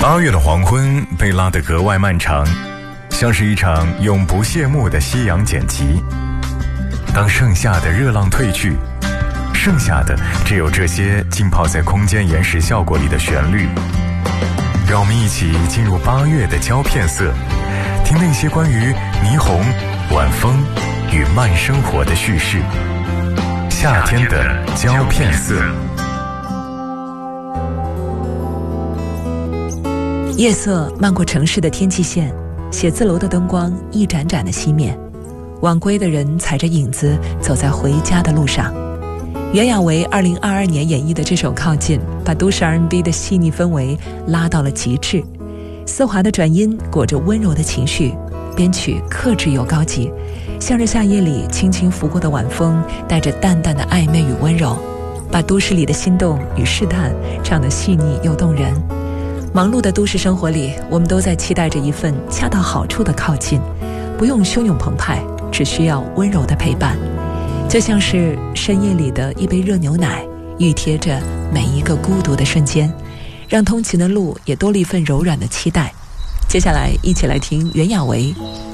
8月的黄昏被拉得格外漫长，像是一场永不谢幕的夕阳剪辑。当盛夏的热浪褪去，剩下的只有这些浸泡在空间延时效果里的旋律。让我们一起进入8月的胶片色，听那些关于霓虹、晚风与慢生活的叙事。夏天的胶片色。 夜色漫过城市的天际线，写字楼的灯光一盏盏的熄灭，晚归的人踩着影子走在回家的路上。袁娅维2022年演绎的这首《靠近》，把都市 R&B 的细腻氛围拉到了极致，丝滑的转音裹着温柔的情绪，编曲克制又高级，向着夏夜里轻轻拂过的晚风，带着淡淡的暧昧与温柔，把都市里的心动与试探唱得细腻又动人。忙碌的都市生活里，我们都在期待着一份恰到好处的靠近，不用汹涌澎湃，只需要温柔的陪伴，就像是深夜里的一杯热牛奶，熨贴着每一个孤独的瞬间，让通勤的路也多了一份柔软的期待。接下来一起来听袁娅维《